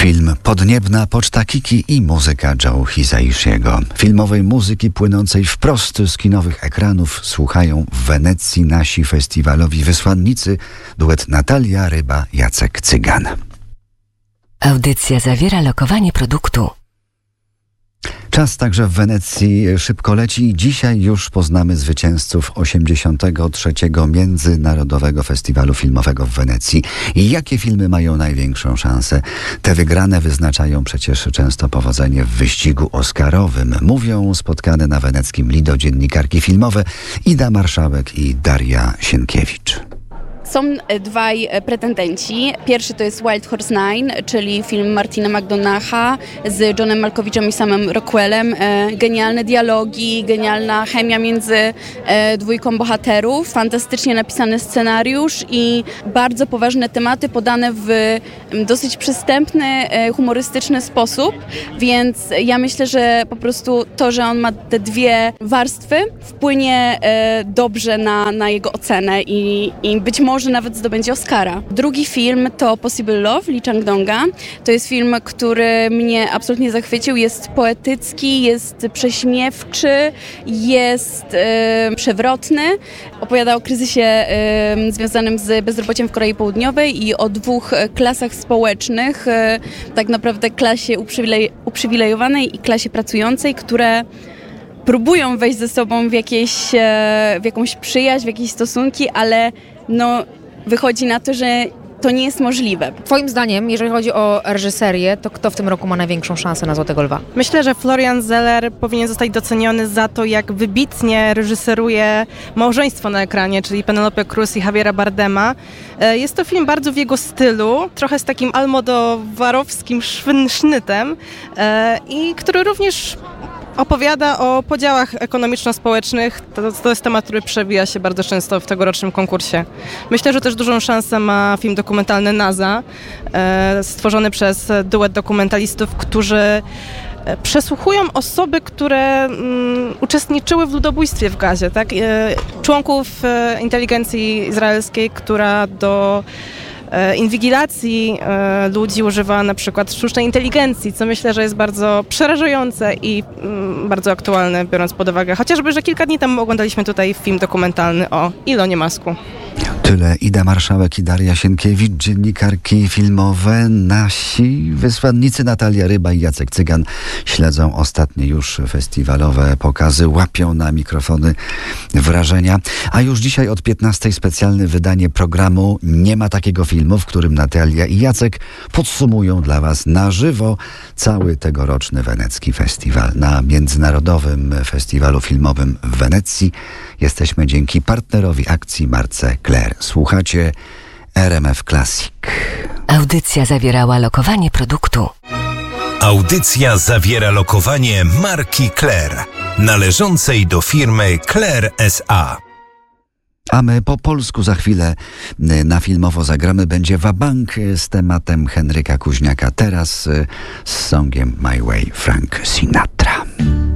Film Podniebna Poczta Kiki i muzyka Joe Hisaishiego. Filmowej muzyki płynącej wprost z kinowych ekranów słuchają w Wenecji nasi festiwalowi wysłannicy, duet Natalia Ryba, Jacek Cygan. Audycja zawiera lokowanie produktu. Czas także w Wenecji szybko leci i dzisiaj już poznamy zwycięzców 83. Międzynarodowego Festiwalu Filmowego w Wenecji. I jakie filmy mają największą szansę? Te wygrane wyznaczają przecież często powodzenie w wyścigu oscarowym. Mówią spotkane na weneckim Lido dziennikarki filmowe Ida Marszałek i Daria Sienkiewicz. Są dwaj pretendenci. Pierwszy to jest Wild Horse 9, czyli film Martina McDonaugha z Johnem Malkoviczem i Samem Rockwellem. Genialne dialogi, genialna chemia między dwójką bohaterów, fantastycznie napisany scenariusz i bardzo poważne tematy podane w dosyć przystępny, humorystyczny sposób, więc ja myślę, że po prostu to, że on ma te dwie warstwy, wpłynie dobrze na jego ocenę i być może nawet zdobędzie Oscara. Drugi film to Possible Love Lee Chang-donga. To jest film, który mnie absolutnie zachwycił. Jest poetycki, jest prześmiewczy, jest przewrotny. Opowiada o kryzysie związanym z bezrobociem w Korei Południowej i o dwóch klasach społecznych, tak naprawdę klasie uprzywilejowanej i klasie pracującej, które próbują wejść ze sobą w jakąś przyjaźń, w jakieś stosunki, ale wychodzi na to, że to nie jest możliwe. Twoim zdaniem, jeżeli chodzi o reżyserię, to kto w tym roku ma największą szansę na Złotego Lwa? Myślę, że Florian Zeller powinien zostać doceniony za to, jak wybitnie reżyseruje małżeństwo na ekranie, czyli Penelope Cruz i Javiera Bardema. Jest to film bardzo w jego stylu, trochę z takim almodowarowskim sznytem i który również opowiada o podziałach ekonomiczno-społecznych. To jest temat, który przewija się bardzo często w tegorocznym konkursie. Myślę, że też dużą szansę ma film dokumentalny NASA, stworzony przez duet dokumentalistów, którzy przesłuchują osoby, które uczestniczyły w ludobójstwie w Gazie, tak? Członków inteligencji izraelskiej, która do inwigilacji ludzi używa na przykład sztucznej inteligencji, co myślę, że jest bardzo przerażające i bardzo aktualne, biorąc pod uwagę chociażby, że kilka dni temu oglądaliśmy tutaj film dokumentalny o Elonie Musku. Tyle Ida Marszałek i Daria Sienkiewicz, dziennikarki filmowe. Nasi wysłannicy Natalia Ryba i Jacek Cygan śledzą ostatnie już festiwalowe pokazy, łapią na mikrofony wrażenia. A już dzisiaj od 15 specjalne wydanie programu Nie ma takiego filmu, w którym Natalia i Jacek podsumują dla Was na żywo cały tegoroczny wenecki festiwal. Na Międzynarodowym Festiwalu Filmowym w Wenecji jesteśmy dzięki partnerowi akcji Marce Claire. Słuchacie RMF Classic. Audycja zawierała lokowanie produktu. Audycja zawiera lokowanie marki Claire, należącej do firmy Claire S.A. A my po polsku za chwilę na filmowo zagramy. Będzie wabank z tematem Henryka Kuźniaka. Teraz z songiem My Way Frank Sinatra.